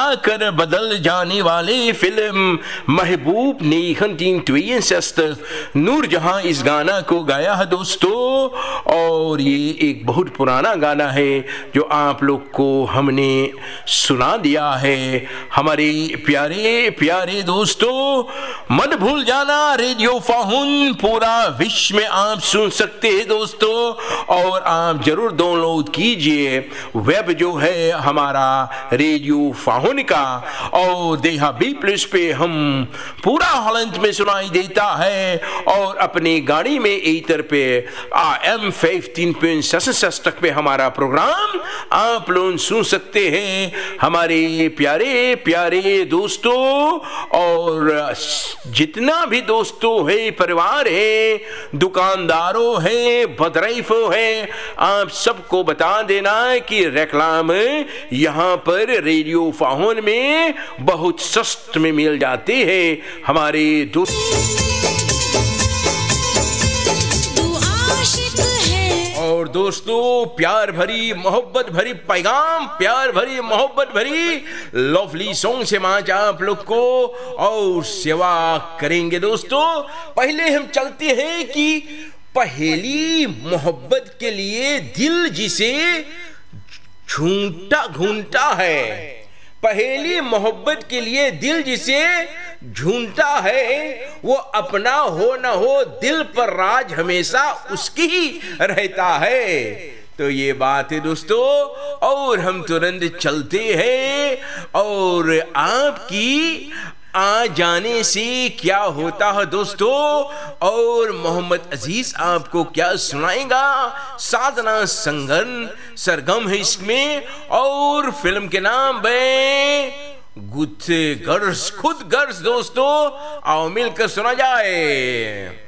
कर बदल जाने वाले फिल्म महबूब ने 1962 नूरजहां इस गाना को गाया है दोस्तों। और ये एक बहुत पुराना गाना है जो आप लोग को हमने सुना दिया है। हमारे प्यारे प्यारे दोस्तों, मत भूल जाना रेडियो फाहुन पूरा विश्व में आप सुन सकते हैं दोस्तों। और आप जरूर डाउनलोड कीजिए वेब जो है हमारा रेडियो फाहुन का, और देहा बी प्लस पे हम पूरा हॉलैंड में सुनाई देता है। और अपनी गाड़ी में ईथर पे AM 15.66 तक पे हमारा प्रोग्राम आप लोग सुन सकते हैं हमारे प्यारे प्यारे दोस्तों। और जितना भी दोस्तों है, परिवार है, दुकानदारों है, बदरैफों है, आप सबको बता देना कि रेक्लाम यहाँ पर रेडियो फाहुन में बहुत सस्ते में मिल जाते हैं हमारे दोस्त। और दोस्तों, प्यार भरी मोहब्बत भरी पैगाम, प्यार भरी मोहब्बत भरी लवली सॉन्ग से आज आप लोग को और सेवा करेंगे दोस्तों। पहले हम चलते हैं कि पहली मोहब्बत के लिए दिल जिसे झूठा घूमता है, पहली मोहब्बत के लिए दिल जिसे झूठा है, वो अपना हो न हो दिल पर राज हमेशा उसकी ही रहता है। तो ये बात है दोस्तों। और हम तुरंत चलते हैं और आपकी आ जाने से क्या होता है दोस्तों, और मोहम्मद अजीज आपको क्या सुनाएगा। साधना संगन सरगम है इसमें, और फिल्म के नाम है गुत्थे गर्स खुद गर्स दोस्तों। आओ मिलकर सुना जाए।